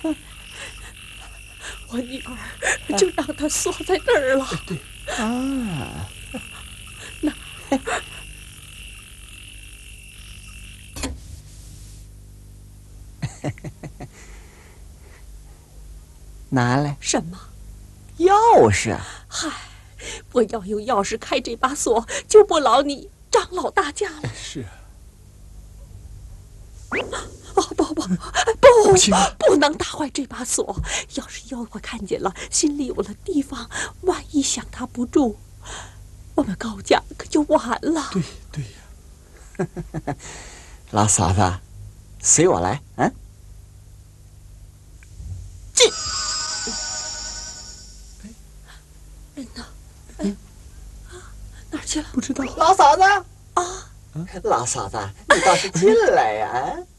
我女儿就让她锁在那儿了。 对啊， 那拿来什么？ 钥匙。 嗨，我要有钥匙开这把锁，就不劳你张老大家了。 是啊。 不行啊， 不能打坏这把锁。要是妖怪看见了，心里有了提防，万一想他不住，我们高家可就完了。 对呀。 老嫂子，随我来，嗯。 这人呢？哪儿去了？ 不知道。 老嫂子啊！ 老嫂子，你倒是进来呀！